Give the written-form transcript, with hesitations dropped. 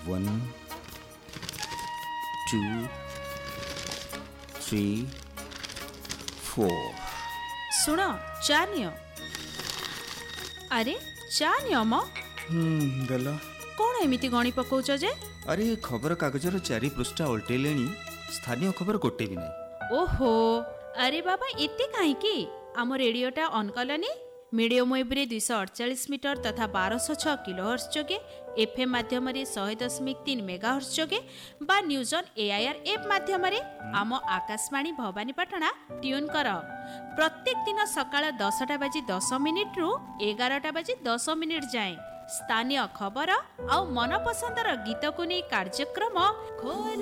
1 2 3 4 ଶୁଣ ଚା ନିଅ। ଆରେ ଚା ନିଅ ମ। ଦେଲ। କ'ଣ ଏମିତି ଗଣି ପକାଉଛ ଯେ? ଆରେ ଖବର କାଗଜର 4 ପୃଷ୍ଠା ଓଲଟେଇଲେଣି, ସ୍ଥାନୀୟ ଖବର ଗୋଟେ ବି ନାହିଁ। ଓହୋ, ଆରେ ବାବା ଏତେ କାହିଁକି? ଆମ ରେଡ଼ିଓଟା ଅନ୍ କଲନି? ମିଡ଼ିୟମ୍ ୱେବ୍ରେ 248 ମିଟର ତଥା 1206 କିଲୋହର୍ଟ୍ଜ ଯୋଗେ, FM ମାଧ୍ୟମରେ 100.3 ମେଗାହର୍ଟ୍ଜ ଯୋଗେ ବା ନ୍ୟୁଜ୍ ଅନ୍ AIR ଆପ୍ ମାଧ୍ୟମରେ ଆମ ଆକାଶବାଣୀ ଭବାନୀପାଟଣା ଟ୍ୟୁନ୍ କର। ପ୍ରତ୍ୟେକ ଦିନ ସକାଳ 10:10 11:10 ଯାଏଁ ସ୍ଥାନୀୟ ଖବର ଆଉ ମନପସନ୍ଦର ଗୀତକୁ ନେଇ କାର୍ଯ୍ୟକ୍ରମ